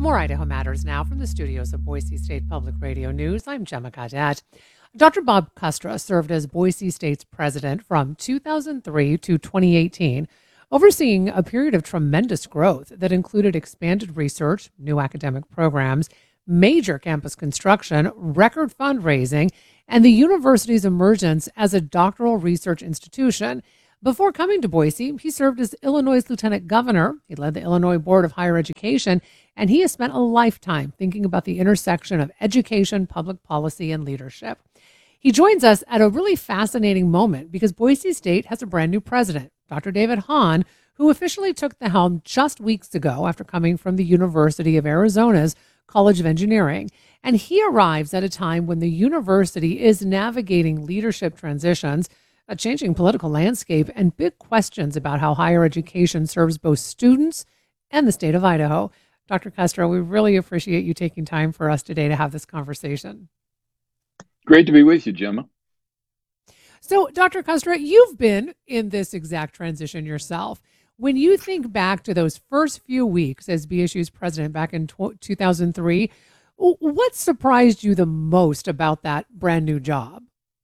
More Idaho Matters now from the studios of Boise State Public Radio News. I'm Gemma Cadet. Dr. Bob Kustra served as Boise State's president from 2003 to 2018, overseeing a period of tremendous growth that included expanded research, new academic programs, major campus construction, record fundraising, and the university's emergence as a doctoral research institution. Before coming to Boise, he served as Illinois' lieutenant governor. He led the Illinois Board of Higher Education, and he has spent a lifetime thinking about the intersection of education, public policy, and leadership. He joins us at a really fascinating moment because Boise State has a brand new president, Dr. David Hahn, who officially took the helm just weeks ago after coming from the University of Arizona's College of Engineering. And he arrives at a time when the university is navigating leadership transitions, a changing political landscape, and big questions about how higher education serves both students and the state of Idaho. Dr. Kustra, we really appreciate you taking time for us today to have this conversation. Great to be with you, Gemma. So, Dr. Kustra, you've been in this exact transition yourself. When you think back to those first few weeks as BSU's president back in 2003, what surprised you the most about that brand new job?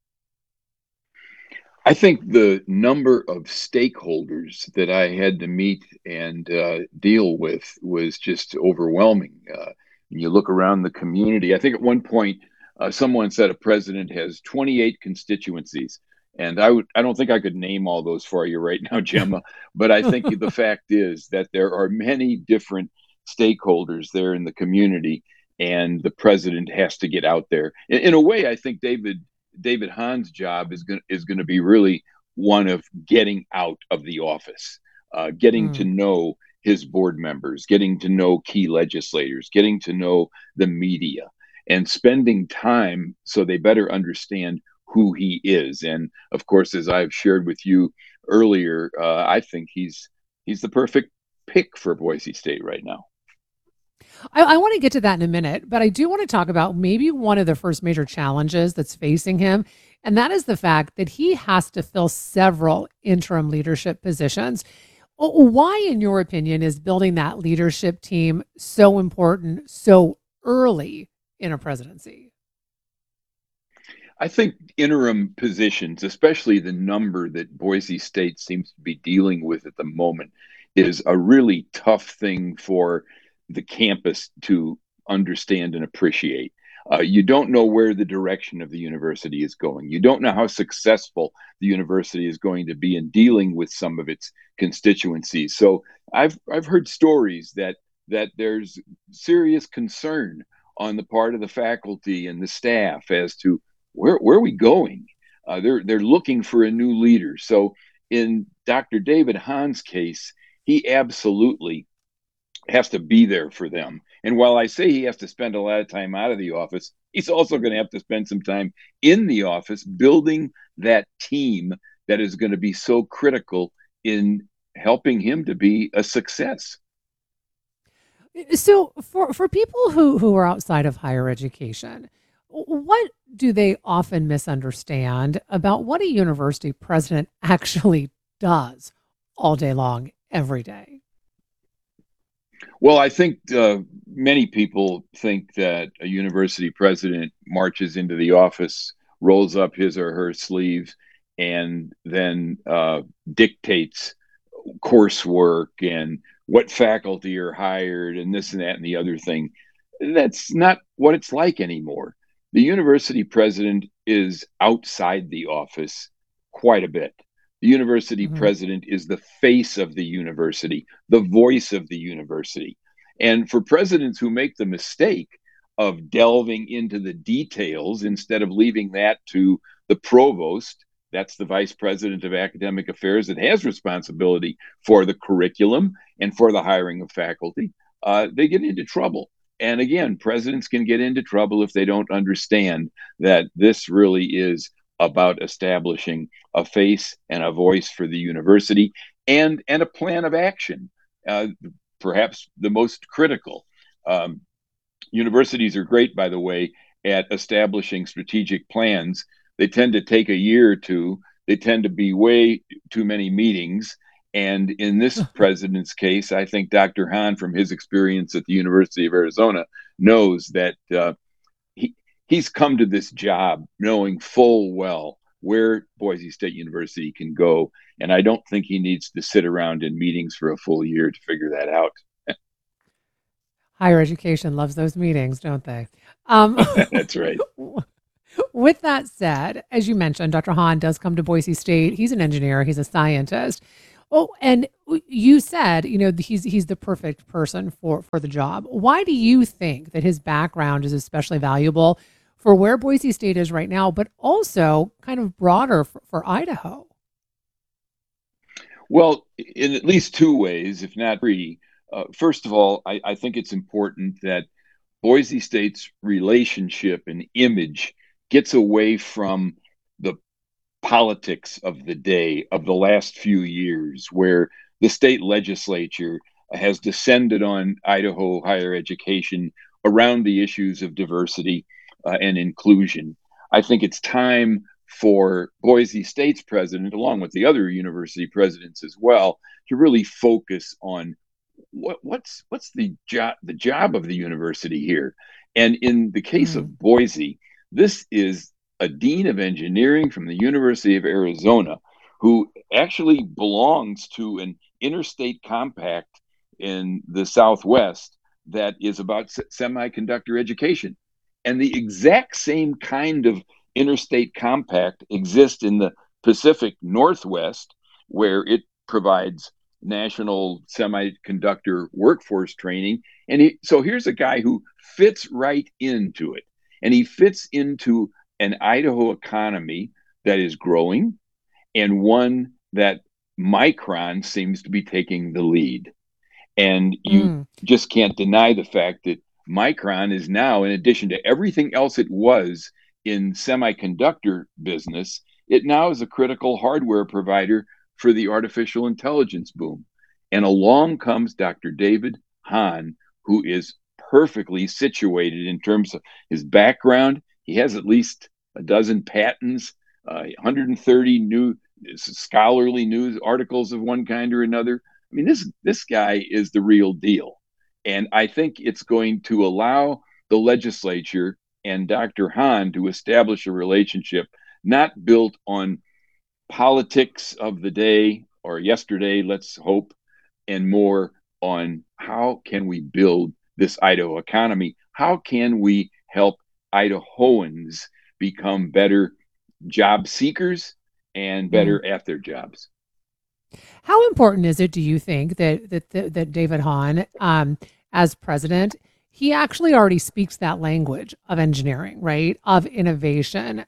I think the number of stakeholders that I had to meet and deal with was just overwhelming. When you look around the community, I think at one point someone said a president has 28 constituencies. And I don't think I could name all those for you right now, Gemma, but I think the fact is that there are many different stakeholders there in the community, and the president has to get out there. In a way, I think David Hahn's job is going to be really one of getting out of the office, getting to know his board members, getting to know key legislators, getting to know the media, and spending time so they better understand who he is. And of course, as I've shared with you earlier, I think he's the perfect pick for Boise State right now. I want to get to that in a minute, but I do want to talk about maybe one of the first major challenges that's facing him, and that is the fact that he has to fill several interim leadership positions. Why, in your opinion, is building that leadership team so important so early in a presidency? I think interim positions, especially the number that Boise State seems to be dealing with at the moment, is a really tough thing for the campus to understand and appreciate. You don't know where the direction of the university is going. You don't know how successful the university is going to be in dealing with some of its constituencies. So I've heard stories that there's serious concern on the part of the faculty and the staff as to where are we going. They're looking for a new leader. So in Dr. David Hahn's case, he absolutely has to be there for them. And while I say he has to spend a lot of time out of the office, he's also going to have to spend some time in the office building that team that is going to be so critical in helping him to be a success. So for people who are outside of higher education, what do they often misunderstand about what a university president actually does all day long, every day? Well, I think many people think that a university president marches into the office, rolls up his or her sleeves, and then dictates coursework and what faculty are hired and this and that and the other thing. That's not what it's like anymore. The university president is outside the office quite a bit. The university president is the face of the university, the voice of the university. And for presidents who make the mistake of delving into the details instead of leaving that to the provost, that's the vice president of academic affairs that has responsibility for the curriculum and for the hiring of faculty, they get into trouble. And again, presidents can get into trouble if they don't understand that this really is about establishing a face and a voice for the university and a plan of action, perhaps the most critical. Universities are great, by the way, at establishing strategic plans. They tend to take a year or two. They tend to be way too many meetings. And in this president's case, I think Dr. Hahn, from his experience at the University of Arizona, knows that he he's come to this job knowing full well where Boise State University can go, and I don't think he needs to sit around in meetings for a full year to figure that out. Higher education loves those meetings, don't they? Um, That's right. with that said, as you mentioned, Dr. Hahn does come to Boise State. He's an engineer, he's a scientist. Oh, and you said, he's the perfect person for the job. Why do you think that his background is especially valuable for where Boise State is right now, but also kind of broader for Idaho? Well, in at least two ways, if not three. First of all, I think it's important that Boise State's relationship and image gets away from the politics of the day of the last few years, where the state legislature has descended on Idaho higher education around the issues of diversity and inclusion. I think it's time for Boise State's president, along with the other university presidents as well, to really focus on what's the job of the university here. And in the case Mm, of Boise, this is a dean of engineering from the University of Arizona who actually belongs to an interstate compact in the Southwest that is about semiconductor education. And the exact same kind of interstate compact exists in the Pacific Northwest, where it provides national semiconductor workforce training. So here's a guy who fits right into it. And he fits into an Idaho economy that is growing and one that Micron seems to be taking the lead. And you mm, just can't deny the fact that Micron is now, in addition to everything else it was in semiconductor business, it now is a critical hardware provider for the artificial intelligence boom. And along comes Dr. David Hahn, who is perfectly situated in terms of his background. He has at least a dozen patents, 130 new scholarly news articles of one kind or another. I mean, this guy is the real deal, and I think it's going to allow the legislature and Dr. Hahn to establish a relationship not built on politics of the day or yesterday, let's hope, and more on how can we build this Idaho economy? How can we help Idahoans become better job seekers and mm. better at their jobs? How important is it, do you think, that David Hahn, as president, he actually already speaks that language of engineering, right? Of innovation,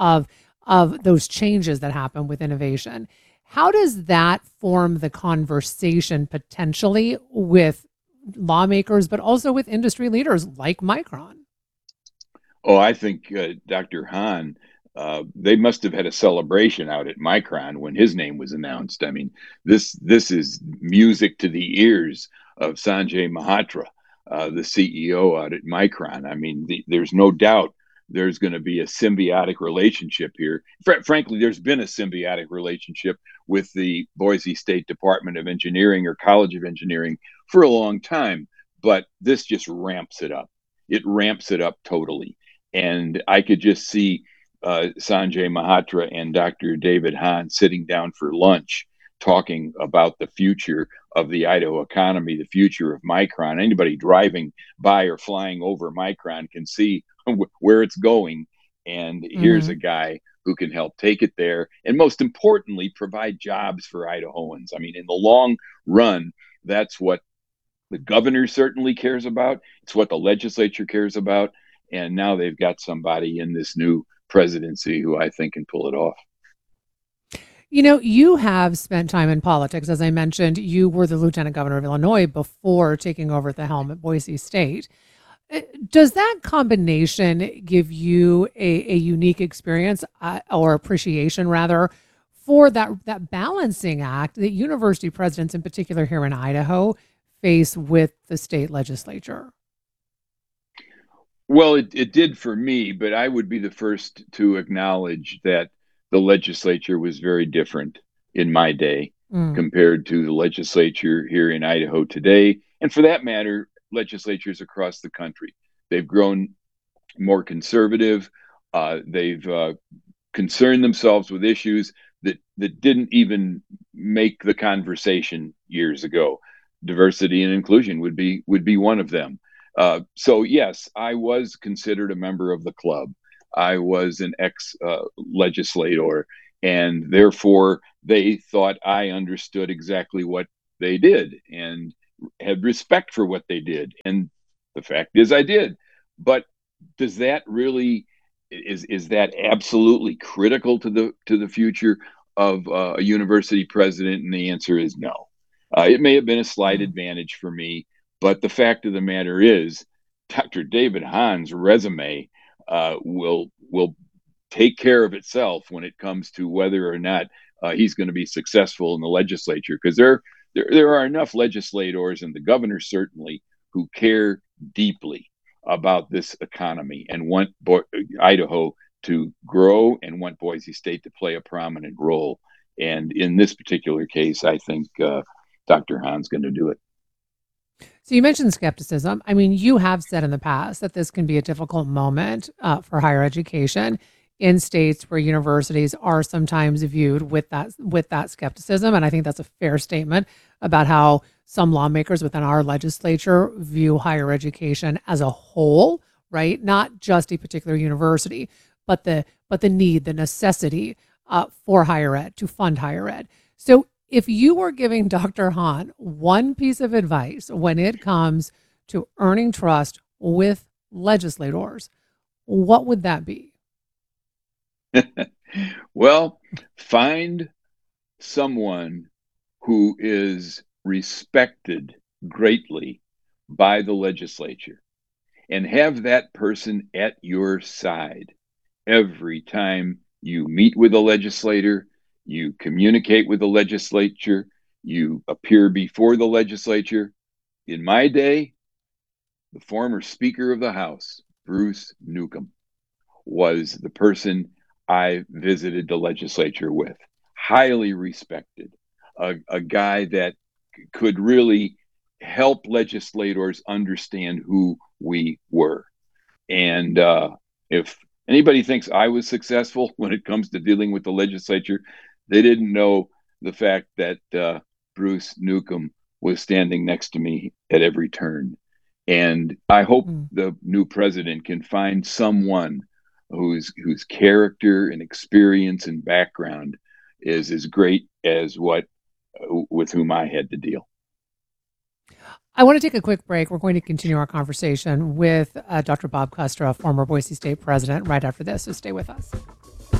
of those changes that happen with innovation. How does that form the conversation potentially with lawmakers, but also with industry leaders like Micron? Oh, I think Dr. Hahn, they must have had a celebration out at Micron when his name was announced. I mean, this is music to the ears of Sanjay Mahatra, the CEO out at Micron. I mean, there's no doubt there's going to be a symbiotic relationship here. Frankly, there's been a symbiotic relationship with the Boise State Department of Engineering or College of Engineering for a long time, but this just ramps it up. It ramps it up totally. And I could just see Sanjay Mahatra and Dr. David Hahn sitting down for lunch talking about the future of the Idaho economy, the future of Micron. Anybody driving by or flying over Micron can see where it's going. And here's Mm-hmm. a guy who can help take it there. And most importantly, provide jobs for Idahoans. I mean, in the long run, that's what the governor certainly cares about. It's what the legislature cares about. And now they've got somebody in this new presidency who I think can pull it off. You have spent time in politics. As I mentioned, you were the lieutenant governor of Illinois before taking over the helm at Boise State. Does that combination give you a unique experience or appreciation, rather, for that balancing act that university presidents, in particular here in Idaho, face with the state legislature? Well, it did for me, but I would be the first to acknowledge that the legislature was very different in my day. compared to the legislature here in Idaho today, and for that matter, legislatures across the country. They've grown more conservative. They've concerned themselves with issues that didn't even make the conversation years ago. Diversity and inclusion would be one of them. So yes, I was considered a member of the club. I was an ex legislator, and therefore they thought I understood exactly what they did and had respect for what they did. And the fact is, I did. But does that really is that absolutely critical to the future of a university president? And the answer is no. It may have been a slight advantage for me, but the fact of the matter is, Dr. David Hahn's resume will take care of itself when it comes to whether or not he's going to be successful in the legislature, because there are enough legislators, and the governor certainly, who care deeply about this economy and want Idaho to grow and want Boise State to play a prominent role. And in this particular case, I think Dr. Hahn's going to do it. So you mentioned skepticism. I mean, you have said in the past that this can be a difficult moment for higher education in states where universities are sometimes viewed with that skepticism, and I think that's a fair statement about how some lawmakers within our legislature view higher education as a whole, right? Not just a particular university, but the need, the necessity for higher ed, to fund higher ed. So if you were giving Dr. Hahn one piece of advice when it comes to earning trust with legislators, what would that be? Well, find someone who is respected greatly by the legislature and have that person at your side every time you meet with a legislator, you communicate with the legislature, you appear before the legislature. In my day, the former Speaker of the House, Bruce Newcomb, was the person I visited the legislature with. Highly respected, a guy that could really help legislators understand who we were. And if anybody thinks I was successful when it comes to dealing with the legislature, they didn't know the fact that Bruce Newcomb was standing next to me at every turn. And I hope the new president can find someone whose character and experience and background is as great as what with whom I had to deal. I want to take a quick break. We're going to continue our conversation with Dr. Bob Kustra, former Boise State president, right after this. So stay with us.